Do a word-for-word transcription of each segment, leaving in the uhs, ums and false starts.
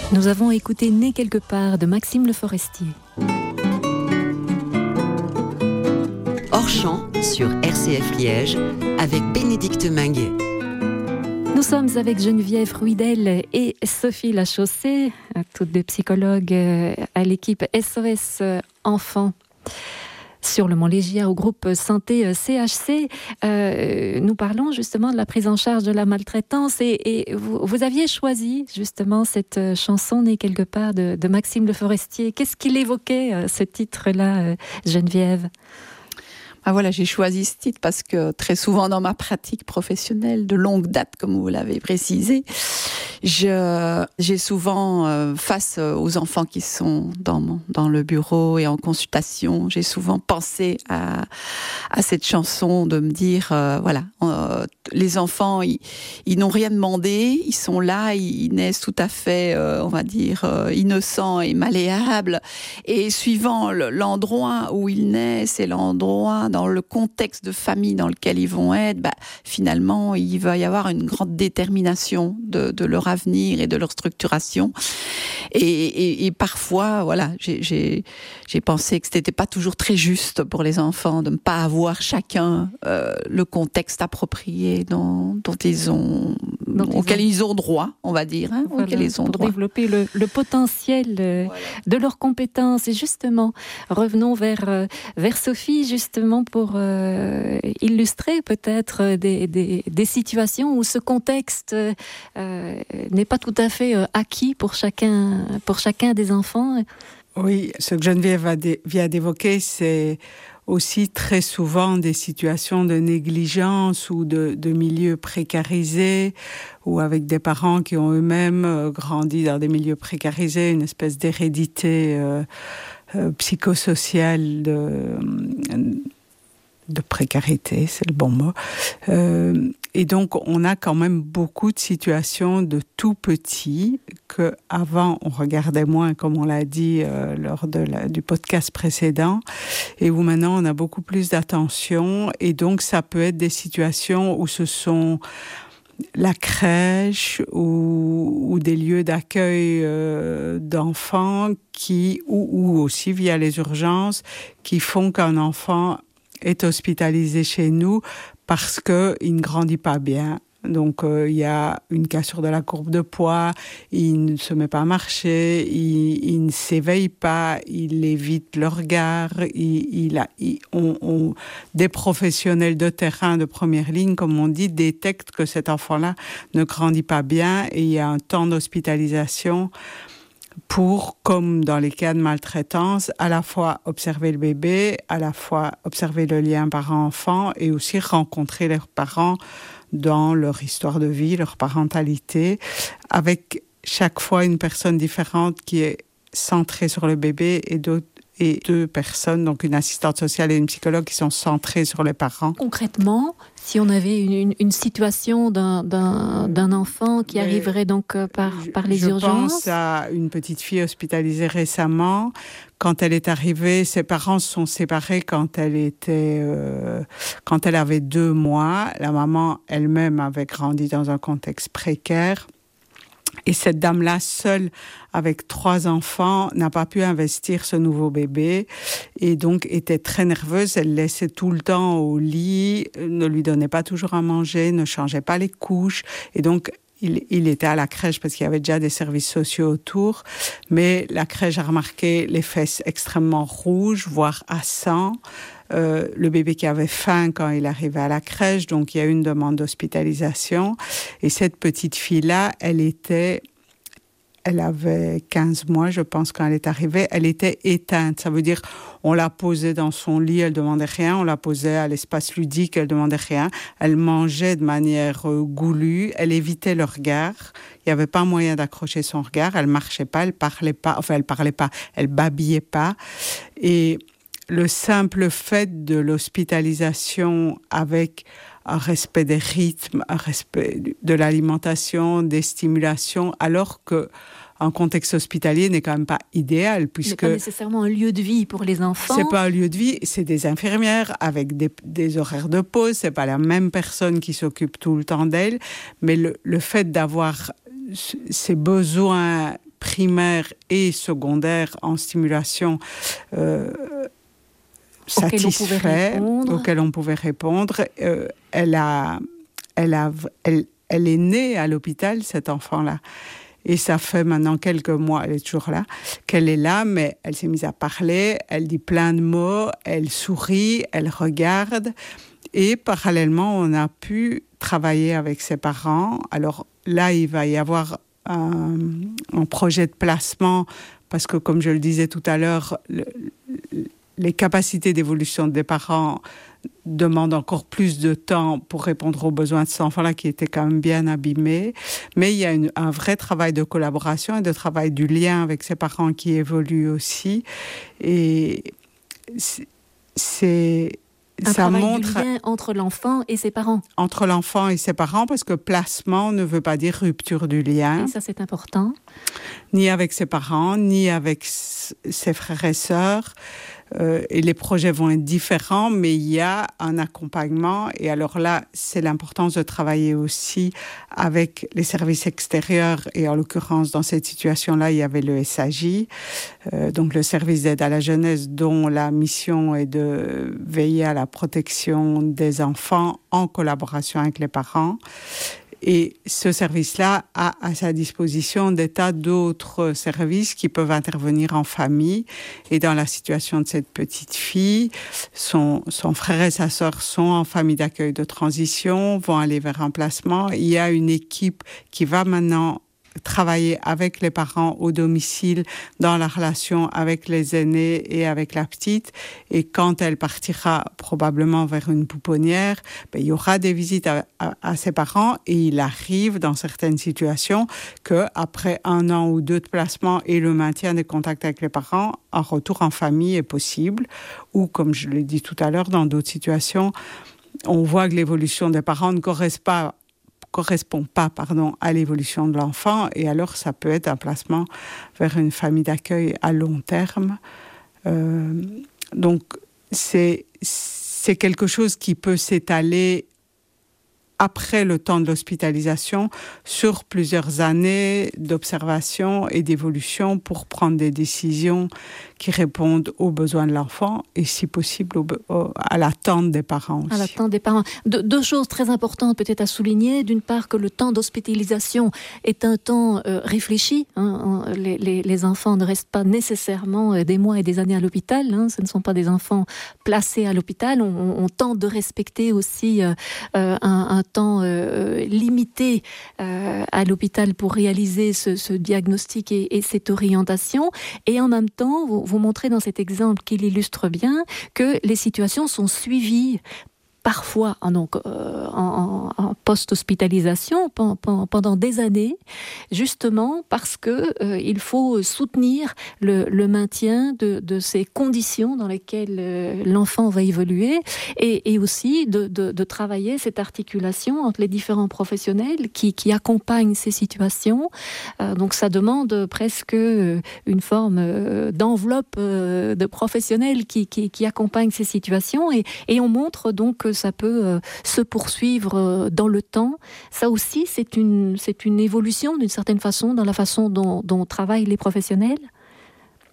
Nous avons écouté Né quelque part de Maxime Le Forestier. Hors champ sur R C F Liège avec Bénédicte Minguet. Nous sommes avec Geneviève Ruidel et Sophie Lachaussée, toutes deux psychologues à l'équipe S O S Enfants sur le Mont-Légier au groupe Santé C H C. Euh, nous parlons justement de la prise en charge de la maltraitance et, et vous, vous aviez choisi justement cette chanson Née quelque part de, de Maxime Le Forestier. Qu'est-ce qu'il évoquait, ce titre-là, Geneviève ? Ah voilà, j'ai choisi ce titre parce que très souvent dans ma pratique professionnelle de longue date, comme vous l'avez précisé, je, j'ai souvent, euh, face aux enfants qui sont dans, mon, dans le bureau et en consultation, j'ai souvent pensé à, à cette chanson de me dire, euh, voilà, euh, les enfants, ils, ils n'ont rien demandé, ils sont là, ils, ils naissent tout à fait, euh, on va dire, euh, innocents et malléables, et suivant le, l'endroit où ils naissent et l'endroit dans le contexte de famille dans lequel ils vont être, bah, finalement, il va y avoir une grande détermination de, de leur avenir et de leur structuration. Et, et, et parfois, voilà, j'ai, j'ai, j'ai pensé que c'était pas toujours très juste pour les enfants de ne pas avoir chacun euh, le contexte approprié dont, dont ils ont, dont auquel ils ont... ils ont droit, on va dire, hein, voilà, auquel ils ont pour droit. développer le, le potentiel euh, voilà. de leurs compétences. Et justement, revenons vers, euh, vers Sophie, justement, pour euh, illustrer peut-être des, des, des situations où ce contexte euh, n'est pas tout à fait euh, acquis pour chacun, pour chacun des enfants. Oui, ce que Geneviève vient d'évoquer, c'est aussi très souvent des situations de négligence ou de, de milieux précarisés ou avec des parents qui ont eux-mêmes grandi dans des milieux précarisés, une espèce d'hérédité euh, euh, psychosociale de... de précarité, c'est le bon mot. Euh, et donc, on a quand même beaucoup de situations de tout petits que avant on regardait moins, comme on l'a dit euh, lors de la, du podcast précédent, et où maintenant on a beaucoup plus d'attention. Et donc, ça peut être des situations où ce sont la crèche ou, ou des lieux d'accueil euh, d'enfants qui, ou, ou aussi via les urgences, qui font qu'un enfant est hospitalisé chez nous parce qu'il ne grandit pas bien. Donc, euh, il y a une cassure de la courbe de poids, il ne se met pas à marcher, il, il ne s'éveille pas, il évite le regard, il, il a, il, on, on, des professionnels de terrain de première ligne, comme on dit, détectent que cet enfant-là ne grandit pas bien et il y a un temps d'hospitalisation pour, comme dans les cas de maltraitance, à la fois observer le bébé, à la fois observer le lien parent-enfant et aussi rencontrer leurs parents dans leur histoire de vie, leur parentalité, avec chaque fois une personne différente qui est centrée sur le bébé et d'autres et deux personnes, donc une assistante sociale et une psychologue qui sont centrées sur les parents. Concrètement, si on avait une, une, une situation d'un, d'un, d'un enfant qui Mais arriverait donc par, par les je urgences... Je pense à une petite fille hospitalisée récemment. Quand elle est arrivée, ses parents se sont séparés quand elle était, euh, quand elle avait deux mois. La maman elle-même avait grandi dans un contexte précaire. Et cette dame-là, seule, avec trois enfants, n'a pas pu investir ce nouveau bébé et donc était très nerveuse. Elle laissait tout le temps au lit, ne lui donnait pas toujours à manger, ne changeait pas les couches. Et donc, il, il était à la crèche parce qu'il y avait déjà des services sociaux autour. Mais la crèche a remarqué les fesses extrêmement rouges, voire à sang. Euh, le bébé qui avait faim quand il arrivait à la crèche, donc il y a eu une demande d'hospitalisation. Et cette petite fille-là, elle était, elle avait quinze mois, je pense, quand elle est arrivée, elle était éteinte. Ça veut dire, on la posait dans son lit, elle demandait rien, on la posait à l'espace ludique, elle demandait rien. Elle mangeait de manière euh, goulue, elle évitait le regard. Il n'y avait pas moyen d'accrocher son regard, elle marchait pas, elle parlait pas, enfin elle parlait pas, elle babillait pas. Et le simple fait de l'hospitalisation avec un respect des rythmes, un respect de l'alimentation, des stimulations, alors que un contexte hospitalier n'est quand même pas idéal puisque c'est pas nécessairement un lieu de vie pour les enfants. C'est pas un lieu de vie, c'est des infirmières avec des, des horaires de pause. C'est pas la même personne qui s'occupe tout le temps d'elles, mais le, le fait d'avoir ces besoins primaires et secondaires en stimulation euh, satisfaits, auxquels on pouvait répondre. Euh, elle, a, elle, a, elle, elle est née à l'hôpital, cet enfant-là. Et ça fait maintenant quelques mois, elle est toujours là, qu'elle est là, mais elle s'est mise à parler, elle dit plein de mots, elle sourit, elle regarde. Et parallèlement, on a pu travailler avec ses parents. Alors là, il va y avoir un, un projet de placement, parce que comme je le disais tout à l'heure, le, les capacités d'évolution des parents demandent encore plus de temps pour répondre aux besoins de cet enfant-là qui était quand même bien abîmé. Mais il y a une, un vrai travail de collaboration et de travail du lien avec ses parents qui évolue aussi. Et c'est... c'est un ça travail montre du lien entre l'enfant et ses parents. Entre l'enfant et ses parents, parce que placement ne veut pas dire rupture du lien. Et ça, c'est important. Ni avec ses parents, ni avec ses frères et sœurs. Euh, et les projets vont être différents, mais il y a un accompagnement. Et alors là, c'est l'importance de travailler aussi avec les services extérieurs. Et en l'occurrence, dans cette situation-là, il y avait le S A J, euh, donc le service d'aide à la jeunesse, dont la mission est de veiller à la protection des enfants en collaboration avec les parents. Et ce service-là a à sa disposition des tas d'autres services qui peuvent intervenir en famille. Et dans la situation de cette petite fille, son, son frère et sa sœur sont en famille d'accueil de transition, vont aller vers un placement. Il y a une équipe qui va maintenant travailler avec les parents au domicile dans la relation avec les aînés et avec la petite. Et quand elle partira probablement vers une pouponnière, ben, il y aura des visites à, à, à ses parents et il arrive dans certaines situations qu'après un an ou deux de placement et le maintien des contacts avec les parents, un retour en famille est possible. Ou, comme je l'ai dit tout à l'heure, dans d'autres situations, on voit que l'évolution des parents ne correspond pas correspond pas pardon, à l'évolution de l'enfant, et alors ça peut être un placement vers une famille d'accueil à long terme. Euh, donc c'est, c'est quelque chose qui peut s'étaler après le temps de l'hospitalisation sur plusieurs années d'observation et d'évolution pour prendre des décisions qui répondent aux besoins de l'enfant et si possible au, au, à l'attente des parents aussi. À l'attente des parents. De, deux choses très importantes peut-être à souligner. D'une part, que le temps d'hospitalisation est un temps euh, réfléchi. Hein. Les, les, les enfants ne restent pas nécessairement des mois et des années à l'hôpital. Hein. Ce ne sont pas des enfants placés à l'hôpital. On, on, on tente de respecter aussi euh, un, un temps euh, limité euh, à l'hôpital pour réaliser ce, ce diagnostic et, et cette orientation. Et en même temps, vous, vous montrez dans cet exemple qu'il illustre bien que les situations sont suivies parfois donc, euh, en, en post-hospitalisation pendant des années, justement parce que euh, il faut soutenir le, le maintien de, de ces conditions dans lesquelles euh, l'enfant va évoluer et, et aussi de, de, de travailler cette articulation entre les différents professionnels qui, qui accompagnent ces situations. Euh, donc ça demande presque une forme euh, d'enveloppe euh, de professionnels qui, qui, qui accompagnent ces situations et, et on montre donc que ça peut euh, se poursuivre euh, dans le temps. Ça aussi, c'est une, c'est une évolution d'une certaine façon dans la façon dont, dont travaillent les professionnels. Geneviève ?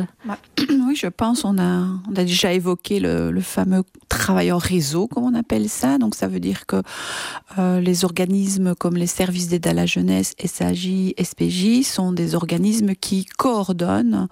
Bah, oui, je pense, on a, on a déjà évoqué le, le fameux travail en réseau, comme on appelle ça. Donc ça veut dire que euh, les organismes comme les services d'aide à la jeunesse, S A J, S P J, sont des organismes qui coordonnent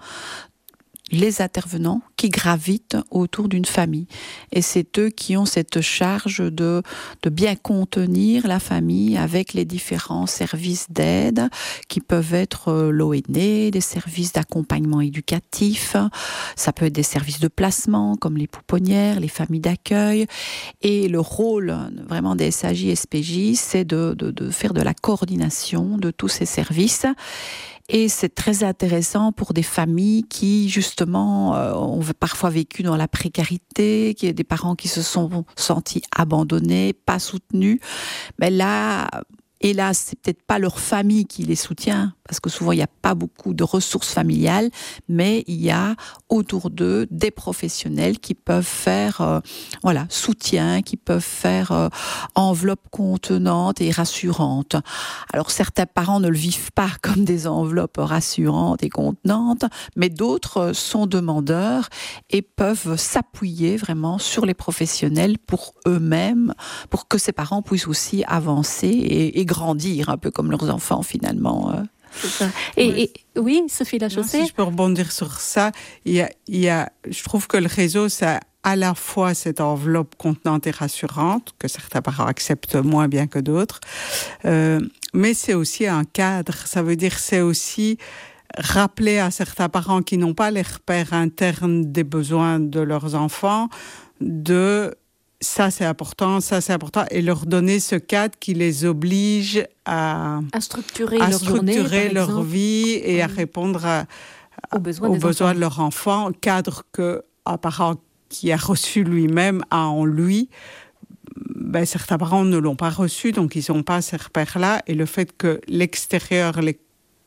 les intervenants qui gravitent autour d'une famille. Et c'est eux qui ont cette charge de, de bien contenir la famille avec les différents services d'aide qui peuvent être l'O N E, des services d'accompagnement éducatif, ça peut être des services de placement comme les pouponnières, les familles d'accueil. Et le rôle vraiment des S A J, S P J, c'est de, de, de faire de la coordination de tous ces services. Et c'est très intéressant pour des familles qui, justement, euh, ont parfois vécu dans la précarité, qui ont des parents qui se sont sentis abandonnés, pas soutenus. Mais là, hélas, c'est peut-être pas leur famille qui les soutient, parce que souvent il n'y a pas beaucoup de ressources familiales, mais il y a autour d'eux des professionnels qui peuvent faire euh, voilà, soutien, qui peuvent faire euh, enveloppe contenante et rassurante. Alors certains parents ne le vivent pas comme des enveloppes rassurantes et contenantes, mais d'autres sont demandeurs et peuvent s'appuyer vraiment sur les professionnels pour eux-mêmes, pour que ces parents puissent aussi avancer et, et grandir, un peu comme leurs enfants finalement. C'est ça. Et, oui. et oui, Sophie Lachaussée. Si je peux rebondir sur ça, il y a, il y a, je trouve que le réseau, ça à la fois cette enveloppe contenante et rassurante, que certains parents acceptent moins bien que d'autres, euh, mais c'est aussi un cadre. Ça veut dire c'est aussi rappeler à certains parents qui n'ont pas les repères internes des besoins de leurs enfants, de ça c'est important, ça c'est important, et leur donner ce cadre qui les oblige à, à structurer, à leur, structurer journée, leur exemple. vie et oui. à répondre à, aux besoins, aux des besoins enfants. de leur enfant, cadre qu'un parent qui a reçu lui-même a en lui. Ben, certains parents ne l'ont pas reçu, donc ils n'ont pas ces repères-là, et le fait que l'extérieur les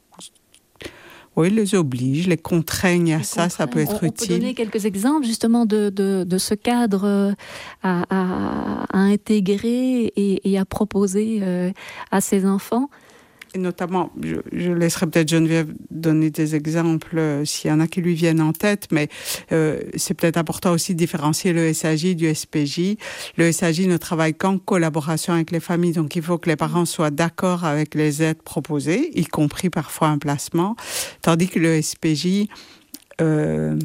Oui, les oblige, les contraigne à les ça, ça peut être on, utile. On peut donner quelques exemples justement de, de, de ce cadre à, à, à intégrer et, et à proposer euh, à ses enfants. Et notamment, je, je laisserai peut-être Geneviève donner des exemples euh, s'il y en a qui lui viennent en tête, mais euh, c'est peut-être important aussi de différencier le S A J du S P J. Le S A J ne travaille qu'en collaboration avec les familles, donc il faut que les parents soient d'accord avec les aides proposées, y compris parfois un placement, tandis que le S P J euh,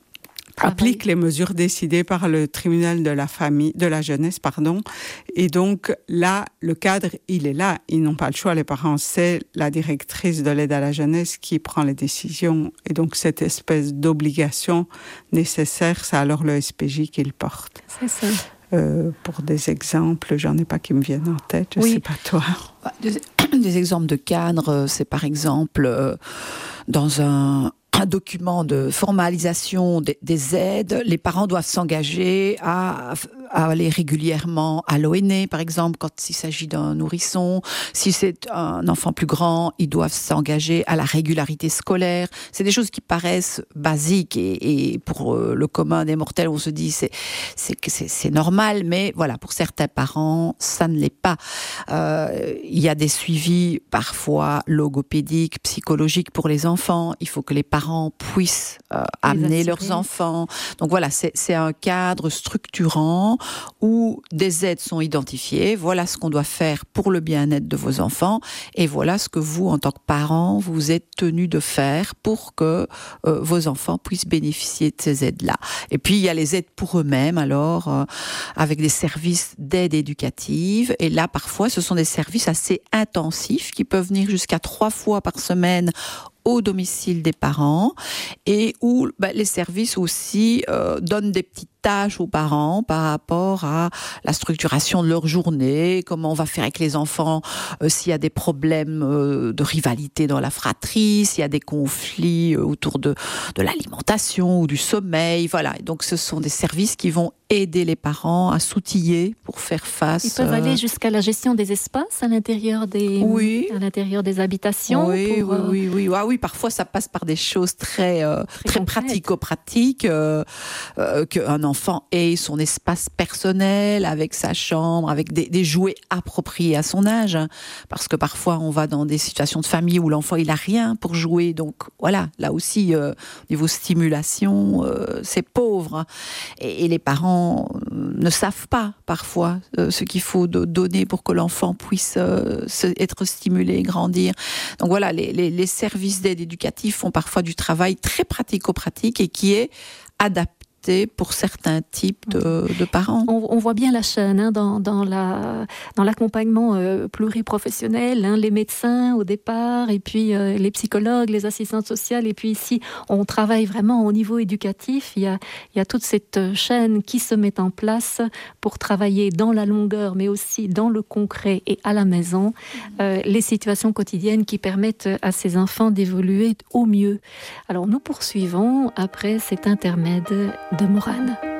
applique les mesures décidées par le tribunal de la famille, de la jeunesse, pardon. Et donc là, le cadre, il est là. Ils n'ont pas le choix. Les parents, c'est la directrice de l'aide à la jeunesse qui prend les décisions. Et donc cette espèce d'obligation nécessaire, c'est alors le S P J qui le porte. C'est ça. Euh, pour des exemples, j'en ai pas qui me viennent en tête. Je oui. sais pas toi. Des, des exemples de cadre, c'est par exemple euh, dans un un document de formalisation des, des aides, les parents doivent s'engager à, à aller régulièrement à l'O N E, par exemple, quand il s'agit d'un nourrisson. Si c'est un enfant plus grand, ils doivent s'engager à la régularité scolaire. C'est des choses qui paraissent basiques et, et pour le commun des mortels, on se dit c'est, c'est, c'est, c'est normal, mais voilà, pour certains parents, ça ne l'est pas. Euh, il y a des suivis parfois logopédiques, psychologiques pour les enfants. Il faut que les parents puissent euh, amener leurs enfants. Donc voilà, c'est, c'est un cadre structurant où des aides sont identifiées. Voilà ce qu'on doit faire pour le bien-être de vos enfants et voilà ce que vous, en tant que parents, vous êtes tenus de faire pour que euh, vos enfants puissent bénéficier de ces aides-là. Et puis, il y a les aides pour eux-mêmes, alors, euh, avec des services d'aide éducative. Et là, parfois, ce sont des services assez intensifs qui peuvent venir jusqu'à trois fois par semaine au domicile des parents et où bah, les services aussi euh, donnent des petites tâches aux parents par rapport à la structuration de leur journée, comment on va faire avec les enfants euh, s'il y a des problèmes euh, de rivalité dans la fratrie, s'il y a des conflits euh, autour de, de l'alimentation ou du sommeil, voilà. Et donc ce sont des services qui vont aider les parents à s'outiller pour faire face. Ils peuvent euh... aller jusqu'à la gestion des espaces à l'intérieur des, oui. à l'intérieur des habitations. Oui, pour, oui, euh... oui, oui. Ah, oui, parfois ça passe par des choses très, euh, très, très pratico-pratiques, euh, euh, qu'un enfant ait son espace personnel avec sa chambre, avec des, des jouets appropriés à son âge, hein, parce que parfois on va dans des situations de famille où l'enfant il a rien pour jouer, donc voilà, là aussi euh, niveau stimulation, euh, c'est pauvre, hein. et, et les parents ne savent pas parfois euh, ce qu'il faut de donner pour que l'enfant puisse euh, se, être stimulé, grandir. Donc voilà, les, les, les services d'aide éducative font parfois du travail très pratico-pratique et qui est adapté pour certains types de, de parents. On, on voit bien la chaîne hein, dans, dans, la, dans l'accompagnement euh, pluriprofessionnel, hein, les médecins au départ, et puis euh, les psychologues, les assistantes sociales, et puis ici, on travaille vraiment au niveau éducatif. Il y a, il y a toute cette chaîne qui se met en place pour travailler dans la longueur, mais aussi dans le concret et à la maison, euh, les situations quotidiennes qui permettent à ces enfants d'évoluer au mieux. Alors nous poursuivons après cet intermède de Morane.